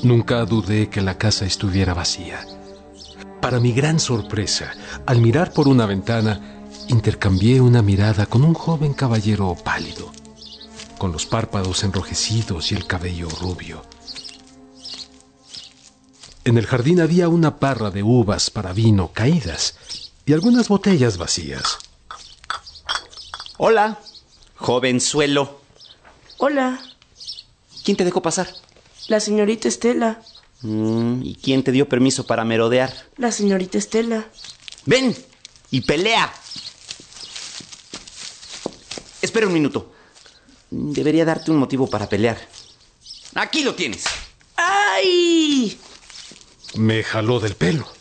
Nunca dudé que la casa estuviera vacía. Para mi gran sorpresa, al mirar por una ventana, intercambié una mirada con un joven caballero pálido, con los párpados enrojecidos y el cabello rubio. En el jardín había una parra de uvas para vino caídas y algunas botellas vacías. Hola, jovenzuelo. Hola, ¿Quién te dejó pasar? la señorita Estela. ¿Y quién te dio permiso para merodear? La señorita Estela. ¡Ven! ¡Y pelea! Espera un minuto. Debería darte un motivo para pelear. ¡Aquí lo tienes! ¡Ay! Me jaló del pelo.